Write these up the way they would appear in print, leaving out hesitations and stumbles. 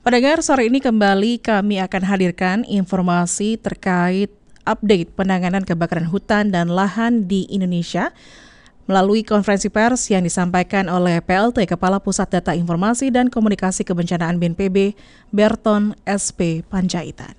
Pendengar, sore ini kembali kami akan hadirkan informasi terkait update penanganan kebakaran hutan dan lahan di Indonesia melalui konferensi pers yang disampaikan oleh PLT Kepala Pusat Data Informasi dan Komunikasi Kebencanaan BNPB, Berton SP Panjaitan.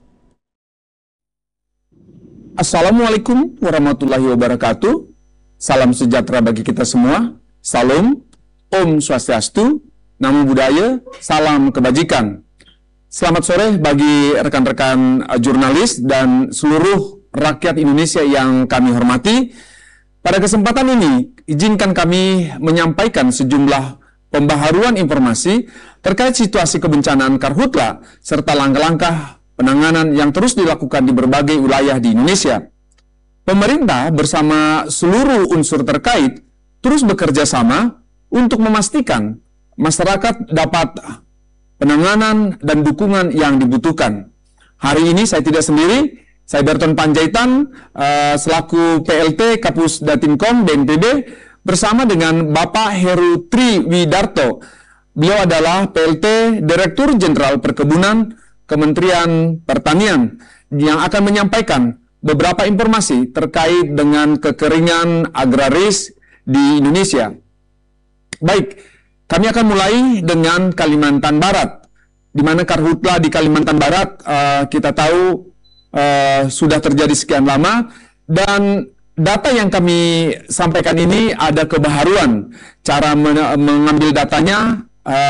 Assalamualaikum warahmatullahi wabarakatuh. Salam sejahtera bagi kita semua. Salam, Om Swastiastu, Namo Buddhaya, salam kebajikan. Selamat sore bagi rekan-rekan jurnalis dan seluruh rakyat Indonesia yang kami hormati. Pada kesempatan ini, izinkan kami menyampaikan sejumlah pembaharuan informasi terkait situasi kebencanaan karhutla serta langkah-langkah penanganan yang terus dilakukan di berbagai wilayah di Indonesia. Pemerintah bersama seluruh unsur terkait terus bekerja sama untuk memastikan masyarakat dapat penanganan dan dukungan yang dibutuhkan. Hari ini saya tidak sendiri, saya Berton Panjaitan selaku PLT Kapus Datinkom BNPB bersama dengan Bapak Heru Triwidarto. Beliau adalah PLT Direktur Jenderal Perkebunan Kementerian Pertanian yang akan menyampaikan beberapa informasi terkait dengan kekeringan agraris di Indonesia. Baik, kami akan mulai dengan Kalimantan Barat, di mana karhutla di Kalimantan Barat kita tahu sudah terjadi sekian lama, dan data yang kami sampaikan ini ada kebaharuan. Cara mengambil datanya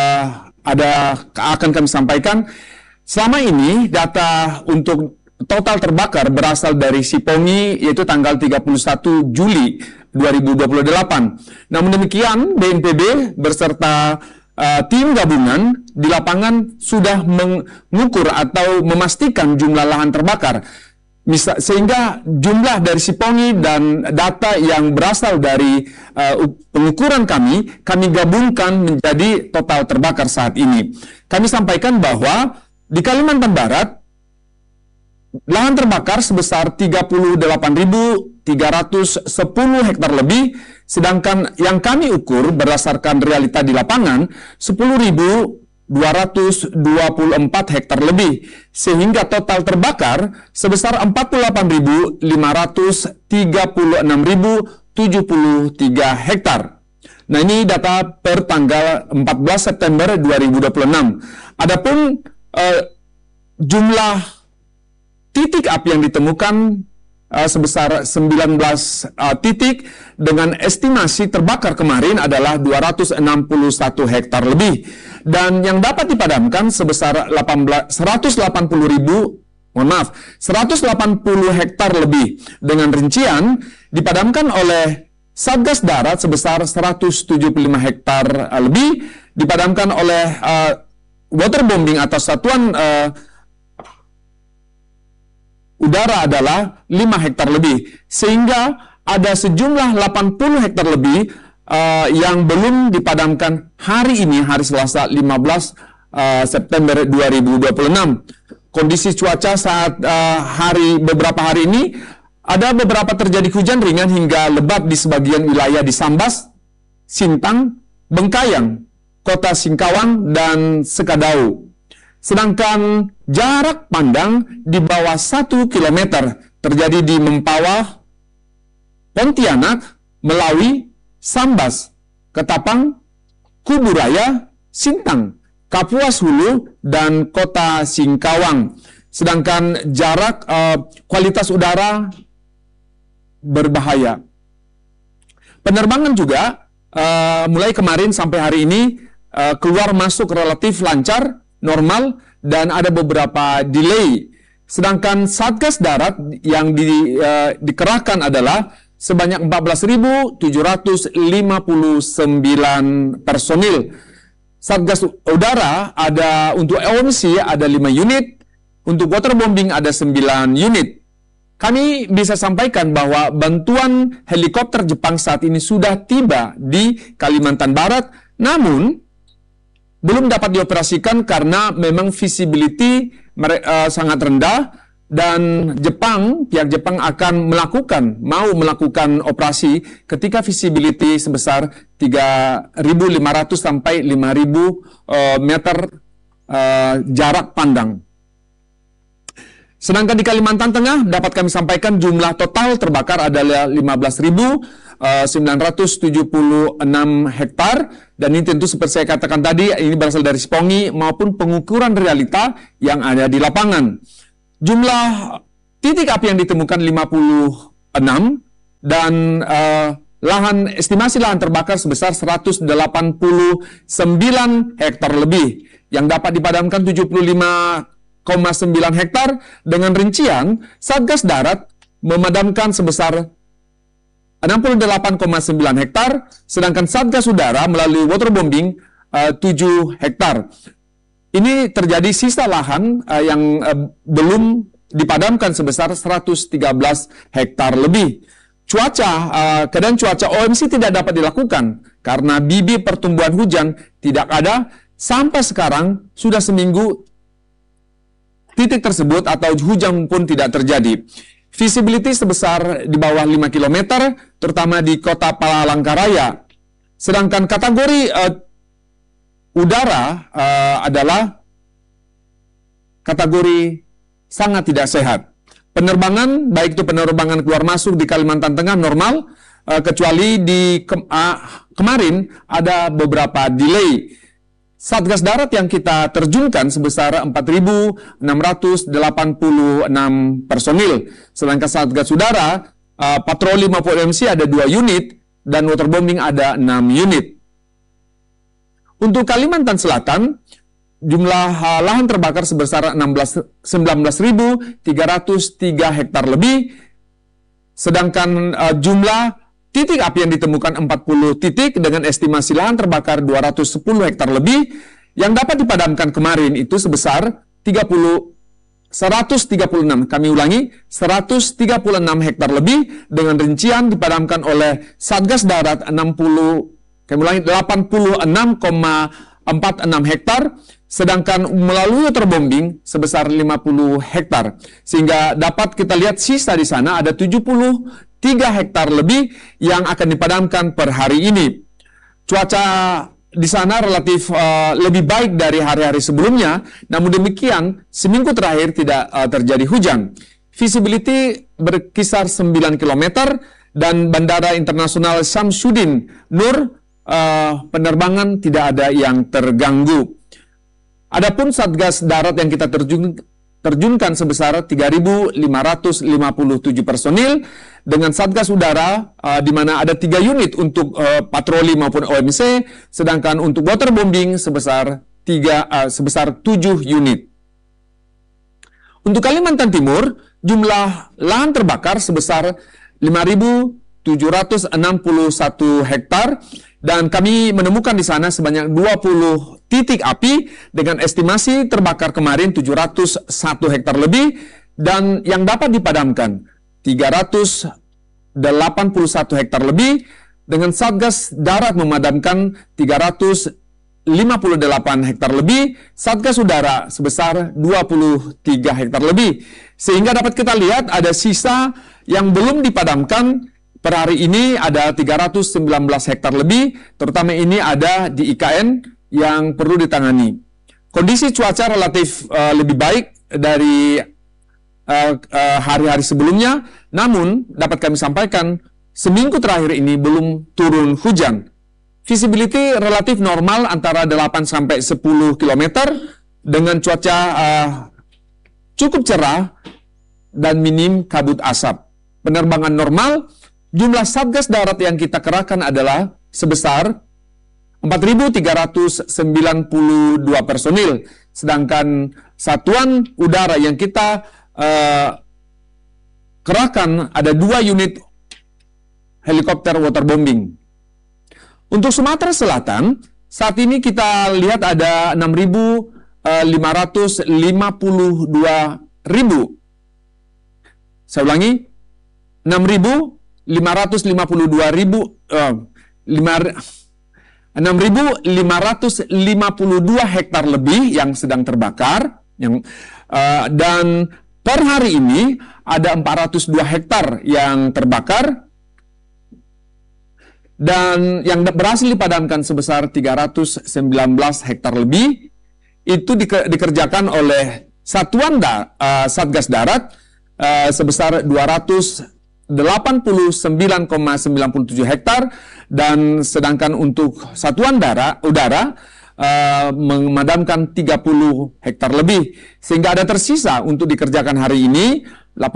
akan kami sampaikan. Selama ini data untuk total terbakar berasal dari Sipongi, yaitu tanggal 31 Juli 2028. Namun demikian, BNPB beserta tim gabungan di lapangan sudah mengukur atau memastikan jumlah lahan terbakar. Sehingga jumlah dari Sipongi dan data yang berasal dari pengukuran kami gabungkan menjadi total terbakar saat ini. Kami sampaikan bahwa di Kalimantan Barat, lahan terbakar sebesar 38.310 hektar lebih, sedangkan yang kami ukur berdasarkan realita di lapangan 10.224 hektar lebih, sehingga total terbakar sebesar 48.536.073 hektar. Nah, ini data per tanggal 14 September 2026. Adapun jumlah titik api yang ditemukan sebesar 19 titik dengan estimasi terbakar kemarin adalah 261 hektar lebih, dan yang dapat dipadamkan sebesar 180 hektar lebih, dengan rincian dipadamkan oleh Satgas Darat sebesar 175 hektar lebih, dipadamkan oleh waterbombing atau satuan udara adalah 5 hektar lebih, sehingga ada sejumlah 80 hektar lebih yang belum dipadamkan hari ini, hari Selasa 15 September 2026. Kondisi cuaca saat beberapa hari ini, ada beberapa terjadi hujan ringan hingga lebat di sebagian wilayah di Sambas, Sintang, Bengkayang, Kota Singkawang, dan Sekadau. Sedangkan jarak pandang di bawah 1 km terjadi di Mempawah, Pontianak, Melawi, Sambas, Ketapang, Kuburaya, Sintang, Kapuas Hulu, dan Kota Singkawang. Sedangkan jarak kualitas udara berbahaya. Penerbangan juga mulai kemarin sampai hari ini keluar masuk relatif lancar, normal, dan ada beberapa delay. Sedangkan Satgas Darat yang dikerahkan adalah sebanyak 14.759 personil. Satgas Udara ada untuk EOMC ada 5 unit, untuk waterbombing ada 9 unit. Kami bisa sampaikan bahwa bantuan helikopter Jepang saat ini sudah tiba di Kalimantan Barat, namun belum dapat dioperasikan karena memang visibility sangat rendah, dan pihak Jepang akan mau melakukan operasi ketika visibility sebesar 3.500 sampai 5.000 meter jarak pandang. Sedangkan di Kalimantan Tengah dapat kami sampaikan jumlah total terbakar adalah 15.976 hektar, dan ini tentu seperti saya katakan tadi, ini berasal dari SPONGI maupun pengukuran realita yang ada di lapangan. Jumlah titik api yang ditemukan 56, dan estimasi lahan terbakar sebesar 189 hektar lebih, yang dapat dipadamkan 75,9 hektar, dengan rincian Satgas Darat memadamkan sebesar 68,9 hektar, sedangkan Satgas Udara melalui waterbombing 7 hektar. Ini terjadi sisa lahan yang belum dipadamkan sebesar 113 hektar lebih. Keadaan cuaca OMC tidak dapat dilakukan karena bibit pertumbuhan hujan tidak ada. Sampai sekarang sudah seminggu titik tersebut atau hujan pun tidak terjadi. Visibility sebesar di bawah 5 km, terutama di kota Palangkaraya. Sedangkan kategori udara adalah kategori sangat tidak sehat. Penerbangan, baik itu penerbangan keluar masuk di Kalimantan Tengah normal, kecuali di kemarin ada beberapa delay. Satgas Darat yang kita terjunkan sebesar 4.686 personil. Sedangkan Satgas Udara, patroli maupun OMC ada 2 unit, dan waterbombing ada 6 unit. Untuk Kalimantan Selatan, jumlah lahan terbakar sebesar 19.303 hektar lebih, sedangkan jumlah titik api yang ditemukan 40 titik dengan estimasi lahan terbakar 210 hektar lebih, yang dapat dipadamkan kemarin itu sebesar 136, kami ulangi, 136 hektar lebih, dengan rincian dipadamkan oleh Satgas Darat 86,46 hektar, sedangkan melalui waterbombing sebesar 50 hektar. Sehingga dapat kita lihat sisa di sana ada 73 hektar lebih yang akan dipadamkan per hari ini. Cuaca di sana relatif lebih baik dari hari-hari sebelumnya, namun demikian seminggu terakhir tidak terjadi hujan. Visibility berkisar 9 km, dan Bandara Internasional Syamsuddin Nur penerbangan tidak ada yang terganggu. Adapun Satgas Darat yang kita terjunkan sebesar 3.557 personil, dengan Satgas Udara di mana ada 3 unit untuk patroli maupun OMC, sedangkan untuk waterbombing sebesar 7 unit. Untuk Kalimantan Timur, jumlah lahan terbakar sebesar 5.761 hektar, dan kami menemukan di sana sebanyak 20 titik api dengan estimasi terbakar kemarin 701 hektar lebih, dan yang dapat dipadamkan 381 hektar lebih, dengan Satgas Darat memadamkan 358 hektar lebih, Satgas Udara sebesar 23 hektar lebih. Sehingga dapat kita lihat ada sisa yang belum dipadamkan. Per hari ini ada 319 hektar lebih, terutama ini ada di IKN yang perlu ditangani. Kondisi cuaca relatif lebih baik dari hari-hari sebelumnya, namun dapat kami sampaikan seminggu terakhir ini belum turun hujan. Visibility relatif normal antara 8-10 km dengan cuaca cukup cerah dan minim kabut asap. Penerbangan normal. Jumlah Satgas Darat yang kita kerahkan adalah sebesar 4.392 personil, sedangkan satuan udara yang kita kerahkan ada 2 unit helikopter waterbombing. Untuk Sumatera Selatan, saat ini kita lihat ada 6.552 ribu. Saya ulangi, 6.552 hektar lebih yang sedang terbakar, dan per hari ini ada 402 hektar yang terbakar, dan yang berhasil dipadamkan sebesar 319 hektar lebih, itu dikerjakan oleh Satgas Darat sebesar 289,97 hektar, dan sedangkan untuk Satuan Udara memadamkan 30 hektar lebih, sehingga ada tersisa untuk dikerjakan hari ini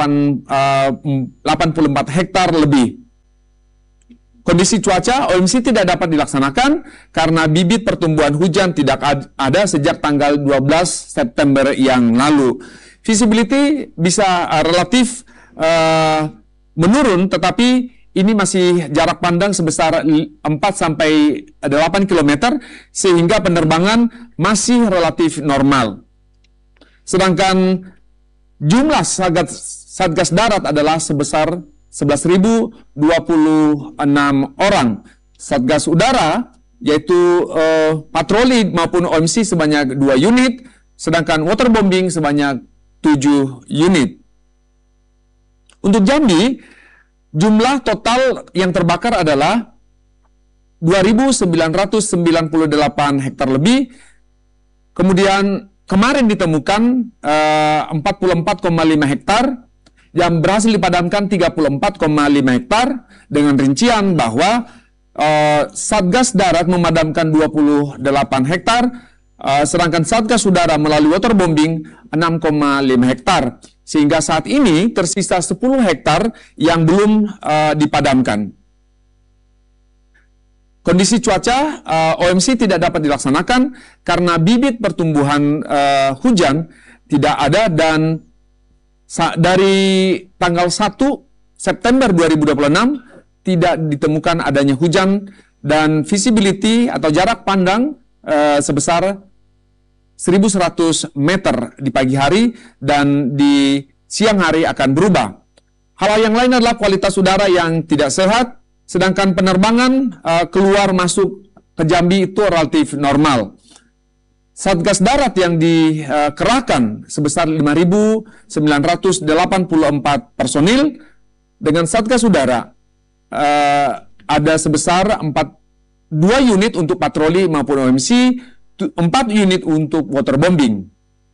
84 hektar lebih. Kondisi cuaca OMC tidak dapat dilaksanakan karena bibit pertumbuhan hujan tidak ada sejak tanggal 12 September yang lalu. Visibility bisa relatif menurun, tetapi ini masih jarak pandang sebesar 4-8 km, sehingga penerbangan masih relatif normal. Sedangkan jumlah Satgas Darat adalah sebesar 11.026 orang. Satgas Udara, yaitu patroli maupun OMC sebanyak 2 unit, sedangkan waterbombing sebanyak 7 unit. Untuk Jambi, jumlah total yang terbakar adalah 2.998 hektar lebih. Kemudian kemarin ditemukan 44,5 hektar, yang berhasil dipadamkan 34,5 hektar, dengan rincian bahwa Satgas Darat memadamkan 28 hektar, sedangkan Satgas Udara melalui waterbombing 6,5 hektar, sehingga saat ini tersisa 10 hektar yang belum dipadamkan. Kondisi cuaca OMC tidak dapat dilaksanakan karena bibit pertumbuhan hujan tidak ada, dan dari tanggal 1 September 2026 tidak ditemukan adanya hujan, dan visibility atau jarak pandang sebesar 1.100 meter di pagi hari, dan di siang hari akan berubah. Hal yang lain adalah kualitas udara yang tidak sehat, sedangkan penerbangan keluar masuk ke Jambi itu relatif normal. Satgas Darat yang dikerahkan sebesar 5.984 personil, dengan Satgas Udara ada sebesar 2 unit untuk patroli maupun OMC, 4 unit untuk waterbombing.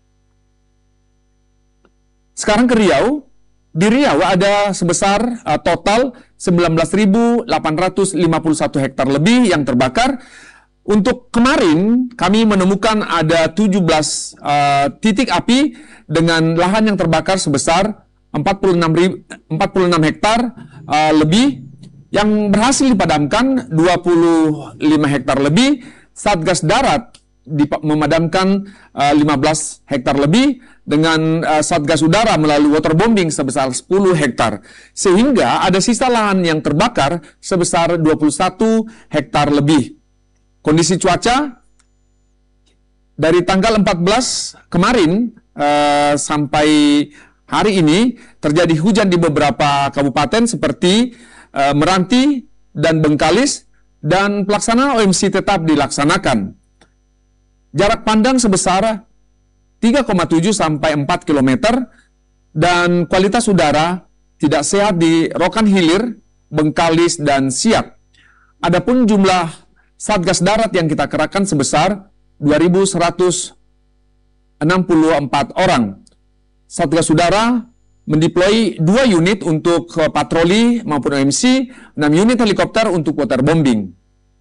Sekarang ke Riau. Di Riau ada sebesar total 19.851 hektar lebih yang terbakar. Untuk kemarin, kami menemukan ada 17 titik api dengan lahan yang terbakar sebesar 46 hektar lebih, yang berhasil dipadamkan 25 hektar lebih. Satgas Darat memadamkan 15 hektar lebih, dengan Satgas Udara melalui waterbombing sebesar 10 hektar. Sehingga ada sisa lahan yang terbakar sebesar 21 hektar lebih. Kondisi cuaca dari tanggal 14 kemarin sampai hari ini terjadi hujan di beberapa kabupaten seperti Meranti dan Bengkalis, dan pelaksanaan OMC tetap dilaksanakan. Jarak pandang sebesar 3,7 sampai 4 km, dan kualitas udara tidak sehat di Rokan Hilir, Bengkalis, dan Siak. Adapun jumlah Satgas Darat yang kita kerahkan sebesar 2.164 orang. Satgas Udara mendeploy 2 unit untuk patroli maupun OMC, 6 unit helikopter untuk waterbombing.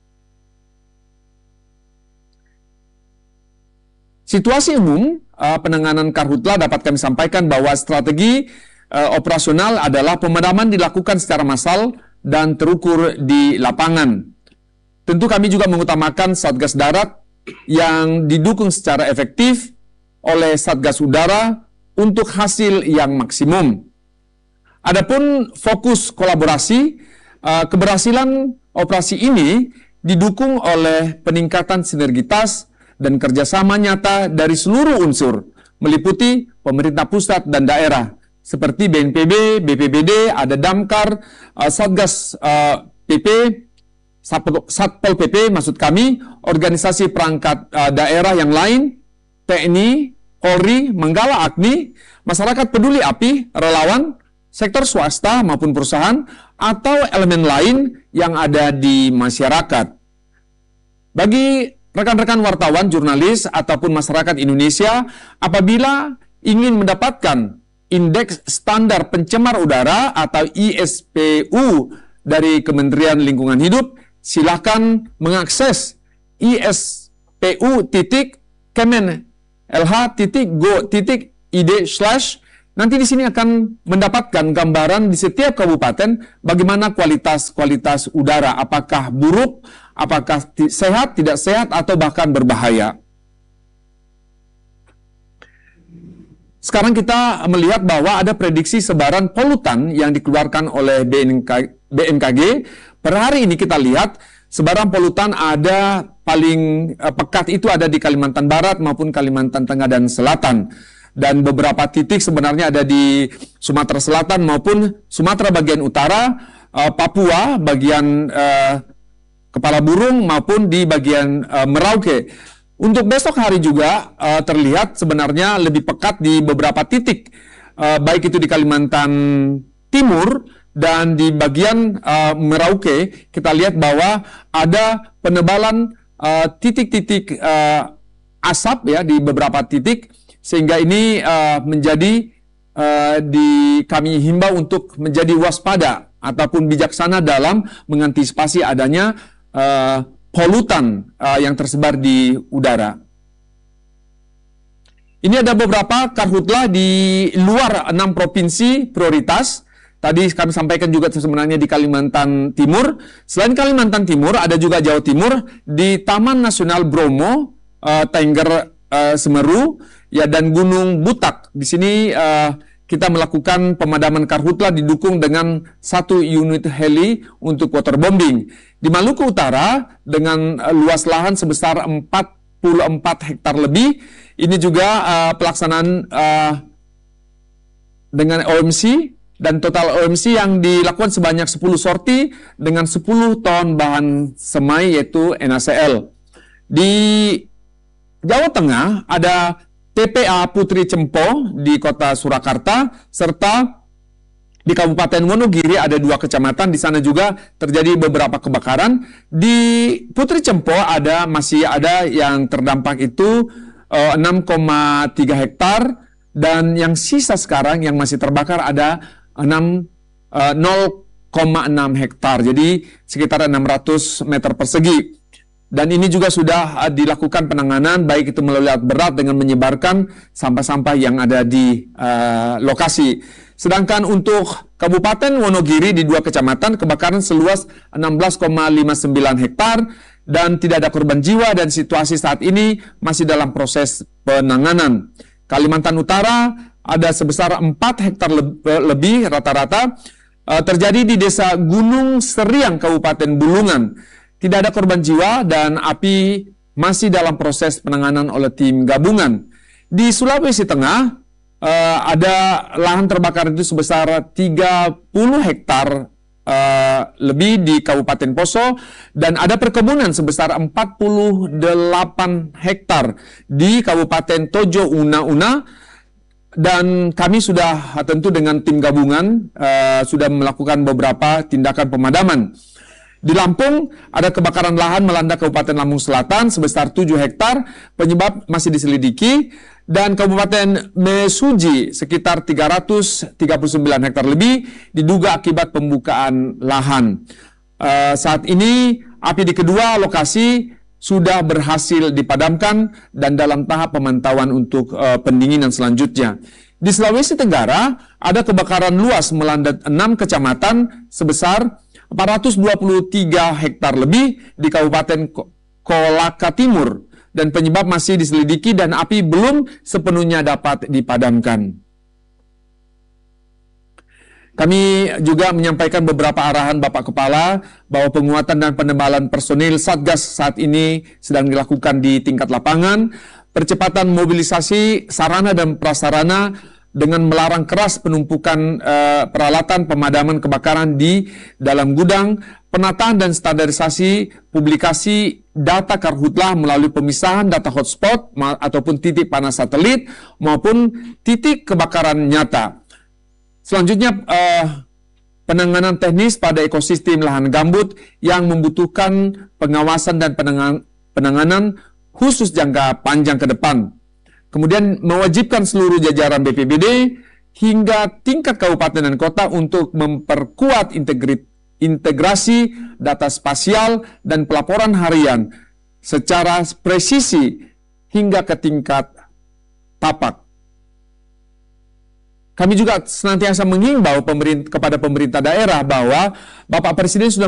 Situasi umum penanganan karhutla dapat kami sampaikan bahwa strategi operasional adalah pemadaman dilakukan secara massal dan terukur di lapangan. Tentu kami juga mengutamakan Satgas Darat yang didukung secara efektif oleh Satgas Udara untuk hasil yang maksimum. Adapun fokus kolaborasi, keberhasilan operasi ini didukung oleh peningkatan sinergitas dan kerjasama nyata dari seluruh unsur, meliputi pemerintah pusat dan daerah, seperti BNPB, BPBD, ada Damkar, Satgas PP, Satpol PP maksud kami, organisasi perangkat daerah yang lain, TNI, Polri, Manggala Agni, masyarakat peduli api, relawan, sektor swasta maupun perusahaan, atau elemen lain yang ada di masyarakat. Bagi rekan-rekan wartawan, jurnalis, ataupun masyarakat Indonesia apabila ingin mendapatkan Indeks Standar Pencemar Udara atau ISPU dari Kementerian Lingkungan Hidup, silakan mengakses ispu.kemenlh.go.id/ nanti di sini akan mendapatkan gambaran di setiap kabupaten bagaimana kualitas udara, apakah buruk, apakah sehat, tidak sehat, atau bahkan berbahaya. Sekarang kita melihat bahwa ada prediksi sebaran polutan yang dikeluarkan oleh BMKG. Per hari ini kita lihat sebaran polutan ada paling pekat itu ada di Kalimantan Barat maupun Kalimantan Tengah dan Selatan. Dan beberapa titik sebenarnya ada di Sumatera Selatan maupun Sumatera bagian utara, Papua bagian Kepala Burung maupun di bagian Merauke. Untuk besok hari juga terlihat sebenarnya lebih pekat di beberapa titik, baik itu di Kalimantan Timur dan di bagian Merauke. Kita lihat bahwa ada penebalan titik-titik asap ya di beberapa titik, sehingga ini menjadi kami himbau untuk menjadi waspada ataupun bijaksana dalam mengantisipasi adanya polutan yang tersebar di udara. Ini ada beberapa karhutlah di luar 6 provinsi prioritas. Tadi kami sampaikan juga sebenarnya di Kalimantan Timur. Selain Kalimantan Timur, ada juga Jawa Timur di Taman Nasional Bromo, Tengger Semeru, ya, dan Gunung Butak. Di sini kita melakukan pemadaman karhutlah didukung dengan 1 unit heli untuk waterbombing. Di Maluku Utara dengan luas lahan sebesar 44 hektar lebih, ini juga pelaksanaan dengan OMC, dan total OMC yang dilakukan sebanyak 10 sorti dengan 10 ton bahan semai yaitu NaCl. Di Jawa Tengah ada TPA Putri Cempo di kota Surakarta, serta di Kabupaten Wonogiri ada 2 kecamatan, di sana juga terjadi beberapa kebakaran. Di Putri Cempo masih ada yang terdampak itu 6,3 hektar, dan yang sisa sekarang yang masih terbakar ada 0,6 hektar, jadi sekitar 600 meter persegi. Dan ini juga sudah dilakukan penanganan, baik itu melalui alat berat dengan menyebarkan sampah-sampah yang ada di lokasi. Sedangkan untuk Kabupaten Wonogiri di 2 kecamatan, kebakaran seluas 16,59 hektar dan tidak ada korban jiwa, dan situasi saat ini masih dalam proses penanganan. Kalimantan Utara ada sebesar 4 hektar lebih rata-rata terjadi di Desa Gunung Seriang, Kabupaten Bulungan. Tidak ada korban jiwa dan api masih dalam proses penanganan oleh tim gabungan. Di Sulawesi Tengah ada lahan terbakar itu sebesar 30 hektar lebih di Kabupaten Poso, dan ada perkebunan sebesar 48 hektar di Kabupaten Tojo Una-Una. Dan kami sudah tentu dengan tim gabungan sudah melakukan beberapa tindakan pemadaman. Di Lampung ada kebakaran lahan melanda Kabupaten Lampung Selatan sebesar 7 hektar, penyebab masih diselidiki. Dan Kabupaten Mesuji sekitar 339 hektar lebih diduga akibat pembukaan lahan. Saat ini api di kedua lokasi sudah berhasil dipadamkan dan dalam tahap pemantauan untuk pendinginan selanjutnya. Di Sulawesi Tenggara ada kebakaran luas melanda 6 kecamatan sebesar 423 hektar lebih di Kabupaten Kolaka Timur, dan penyebab masih diselidiki dan api belum sepenuhnya dapat dipadamkan. Kami juga menyampaikan beberapa arahan Bapak Kepala bahwa penguatan dan penebalan personil Satgas saat ini sedang dilakukan di tingkat lapangan, percepatan mobilisasi sarana dan prasarana dengan melarang keras penumpukan peralatan pemadaman kebakaran di dalam gudang, penataan dan standarisasi publikasi data karhutlah melalui pemisahan data hotspot ataupun titik panas satelit maupun titik kebakaran nyata. Selanjutnya, penanganan teknis pada ekosistem lahan gambut yang membutuhkan pengawasan dan penanganan khusus jangka panjang ke depan. Kemudian mewajibkan seluruh jajaran BPBD hingga tingkat kabupaten dan kota untuk memperkuat integrasi data spasial dan pelaporan harian secara presisi hingga ke tingkat tapak. Kami juga senantiasa mengimbau kepada pemerintah daerah bahwa Bapak Presiden sudah